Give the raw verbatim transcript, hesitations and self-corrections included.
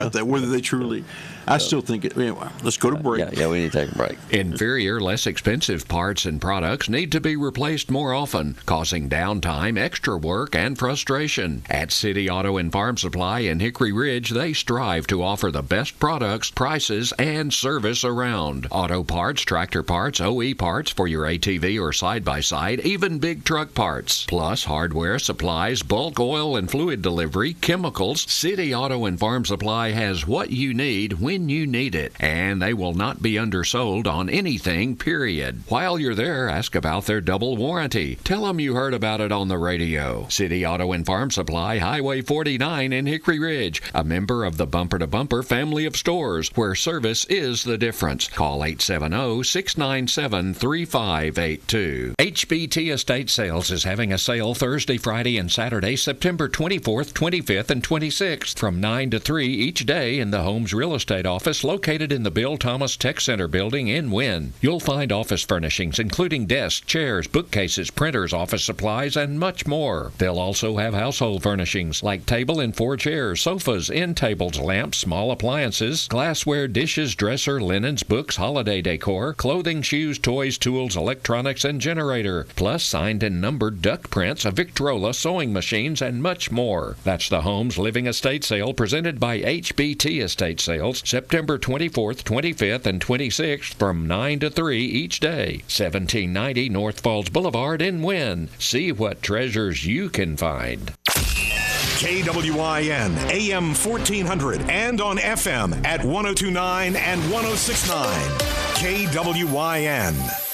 that whether they truly. I still think it. Anyway, let's go to break. Yeah, yeah, we need to take a break. Inferior, less expensive parts and products need to be replaced more often, causing downtime, extra work, and frustration. At City Auto and Farm Supply in Hickory Ridge, they strive to offer the best products, prices, and service around. Auto parts, tractor parts, O E parts for your A T V or side-by-side, even big truck parts. Plus, hardware, supplies, bulk oil and fluid delivery, chemicals. City Auto and Farm Supply has what you need when you need it, and they will not be undersold on anything, period. While you're there, ask about their double warranty. Tell them you heard about it on the radio. City Auto and Farm Supply, Highway forty-nine in Hickory Ridge, a member of the Bumper to Bumper family of stores, where service is the difference. Call eight seven zero, six nine seven, three five eight two. H B T Estate Sales is having a sale Thursday, Friday, and Saturday, September twenty-fourth, twenty-fifth, and twenty-sixth from nine to three each day in the Homes Real Estate Office located in the Bill Thomas Tech Center building in Wynn. You'll find office furnishings including desks, chairs, bookcases, printers, office supplies, and much more. They'll also have household furnishings like table and four chairs, sofas, end tables, lamps, small appliances, glassware, dishes, dresser, linens, books, holiday decor, clothing, shoes, toys, tools, electronics, and generator, plus signed and numbered duck prints, a Victrola, sewing machines, and much more. That's the Homes Living Estate Sale presented by H B T Estate Sales, September twenty-fourth, twenty-fifth, and twenty-sixth from nine to three each day. seventeen ninety North Falls Boulevard in Wynn. See what treasures you can find. K W I N, A M fourteen hundred, and on F M at one oh two point nine and one oh six point nine. K W I N.